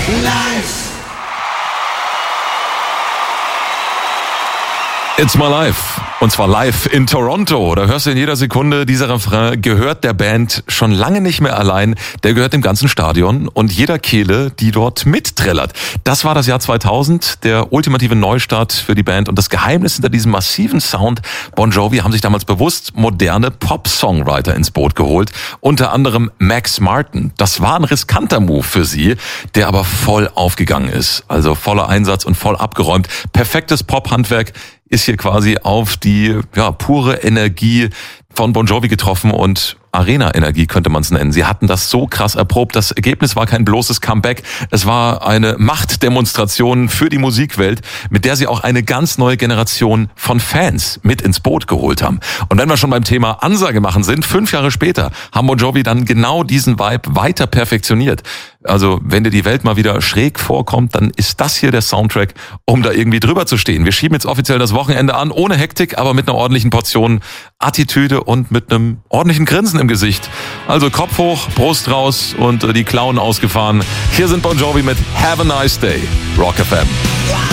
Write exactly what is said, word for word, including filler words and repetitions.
Life. It's My Life. Und zwar live in Toronto. Da hörst du in jeder Sekunde, dieser Refrain gehört der Band schon lange nicht mehr allein. Der gehört dem ganzen Stadion und jeder Kehle, die dort mitträllert. Das war das Jahr zweitausend, der ultimative Neustart für die Band. Und das Geheimnis hinter diesem massiven Sound, Bon Jovi haben sich damals bewusst moderne Pop-Songwriter ins Boot geholt. Unter anderem Max Martin. Das war ein riskanter Move für sie, der aber voll aufgegangen ist. Also voller Einsatz und voll abgeräumt. Perfektes Pop-Handwerk ist hier quasi auf die ja, pure Energie von Bon Jovi getroffen und Arena-Energie könnte man es nennen. Sie hatten das so krass erprobt. Das Ergebnis war kein bloßes Comeback. Es war eine Machtdemonstration für die Musikwelt, mit der sie auch eine ganz neue Generation von Fans mit ins Boot geholt haben. Und wenn wir schon beim Thema Ansage machen sind, fünf Jahre später haben Bon Jovi dann genau diesen Vibe weiter perfektioniert. Also wenn dir die Welt mal wieder schräg vorkommt, dann ist das hier der Soundtrack, um da irgendwie drüber zu stehen. Wir schieben jetzt offiziell das Wochenende an, ohne Hektik, aber mit einer ordentlichen Portion Attitüde und mit einem ordentlichen Grinsen im Gesicht. Also Kopf hoch, Brust raus und die Klauen ausgefahren. Hier sind Bon Jovi mit Have a Nice Day. Rock F M.